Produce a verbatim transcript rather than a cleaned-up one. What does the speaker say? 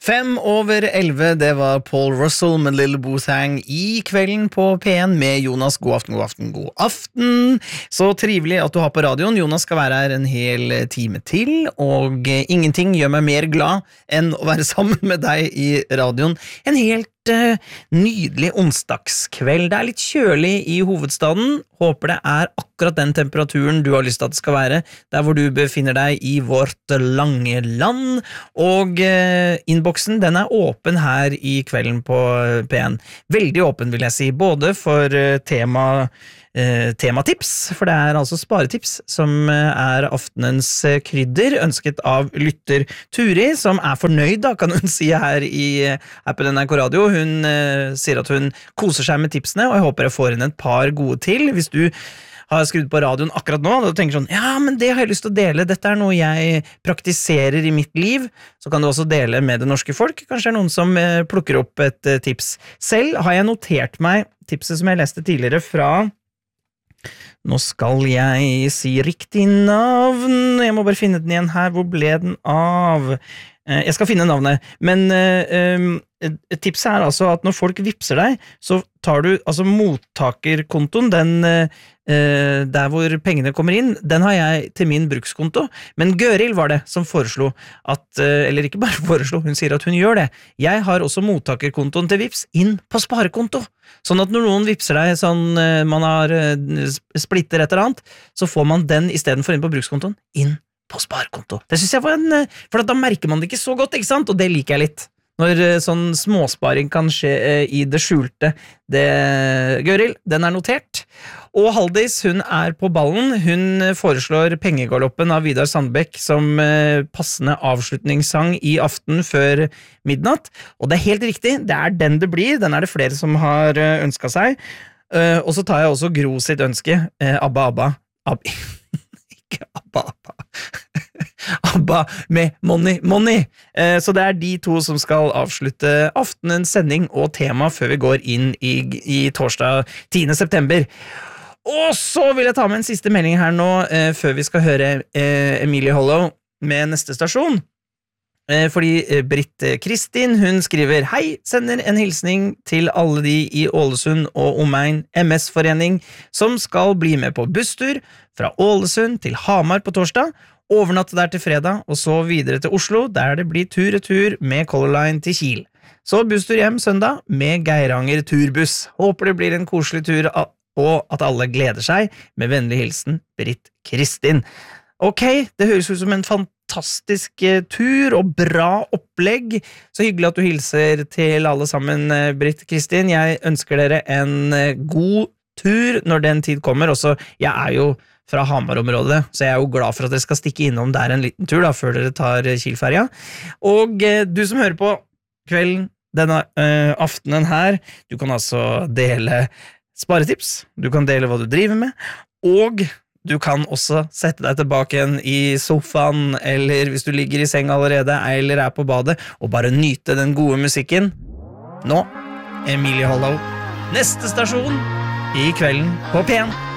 Fem over elve, det var Paul Russell med Little Boothang i kvelden på P en med Jonas. God aften, god aften, god aften. Så trivelig at du har på radioen. Jonas skal være her en hel time til, og ingenting gjør meg mer glad enn å være sammen med deg i radioen. En helt uh, nydelig onsdagskveld. Det er litt kjølig i hovedstaden. Håper det er akkurat den temperaturen du har lyst til at det skal være, der hvor du befinner deg i vårt lange land. Og uh, innboksen, den er åpen her i kvelden på P en. Veldig åpen, vil jeg si, både for uh, tema uh, tematips, for det er altså sparetips som uh, er aftenens uh, krydder, ønsket av lytter Turi, som er fornøyd, da, kan hun si her, i, her på N R K Radio. Hun uh, sier at hun koser seg med tipsene, og jeg håper jeg får inn et par gode til. Hvis du har skrudd på radioen akkurat nå, og du tenker sånn, ja, men det har jeg lyst til å dele, dette er noe jeg praktiserer i mitt liv, så kan du også dele med det norske folk. Kanskje er noen som eh, plukker opp et eh, tips. Selv har jeg notert meg tipset som jeg leste tidligere fra, nå skal jeg si riktig navn, jeg må bare finne den igjen her, hvor ble den av? Eh, jeg skal finne navnet, men eh, eh, tipset er altså at når folk vipser deg, så tar du, altså mottakerkontoen, den eh, der hvor pengene kommer inn, den har jeg til min brukskonto, men Gøril var det som foreslo at, eller ikke bare foreslo, hun sier at hun gjør det. Jeg har også mottakerkontoen til Vips inn på sparekonto, sånn at når noen vipser deg, sånn man har splitter et eller annet, så får man den i stedet for inn på brukskontoen, inn på sparekonto. Det synes jeg var en, for da merker man det ikke så godt, ikke sant? Og det liker jeg litt. Når sånn småsparing kan skje i det skjulte. Det, Gøril, den er notert. Og Haldis, hun er på ballen. Hun foreslår Pengegaloppen av Vidar Sandbekk som passende avslutningssang i aften før midnatt. Og det er helt riktig, det er den det blir. Den er det flere som har ønsket seg. Og så tar jeg også Gro sitt ønske. Abba, Abba. Abba. Ikke Abba, Abba. Abba med Money, Money. Eh, så det er de to som skal avslutte aftenens sending og tema før vi går inn i, i torsdag tiende september. Og så vil jeg ta med en siste melding her nå, eh, før vi skal høre eh, Emilie Hollow med neste stasjon. Eh, fordi eh, Britt Kristin, hun skriver, hei, sender en hilsning til alle de i Ålesund og omegn M S-forening som skal bli med på busstur fra Ålesund til Hamar på torsdag, overnatte der til fredag, og så videre til Oslo, der det blir tur-retur med Color Line til Kiel. Så busstur hjem søndag med Geiranger turbuss. Håper det blir en koselig tur, og at alle gleder seg. Med vennlig hilsen, Britt Kristin. Ok, det høres ut som en fantastisk tur og bra opplegg. Så hyggelig at du hilser til alle sammen, Britt Kristin. Jeg ønsker dere en god tur når den tid kommer. Også, jeg er jo fra Hamar-området, så jeg er jo glad for at dere skal stikke innom der en liten tur da, før dere tar Kielferja. Og eh, du som hører på kvelden, denne eh, aftenen her, du kan altså dele sparetips, du kan dele hva du driver med, og du kan også sette deg tilbake igjen i sofaen, eller hvis du ligger i seng allerede, eller er på badet, og bare nyte den gode musikken. Nå, Emilie Hollow. Neste stasjon i kvelden på P en.